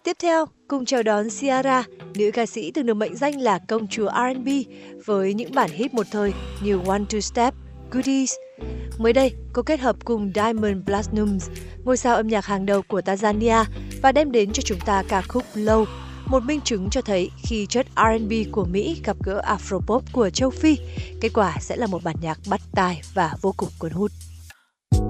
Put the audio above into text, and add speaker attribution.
Speaker 1: Tiếp theo, cùng chào đón Ciara, nữ ca sĩ từng được mệnh danh là công chúa R&B với những bản hit một thời như One Two Step, Goodies. Mới đây, cô kết hợp cùng Diamond Platnumz, ngôi sao âm nhạc hàng đầu của Tanzania, và đem đến cho chúng ta ca khúc Low, một minh chứng cho thấy khi chất R&B của Mỹ gặp gỡ Afropop của châu Phi, kết quả sẽ là một bản nhạc bắt tai và vô cùng cuốn hút.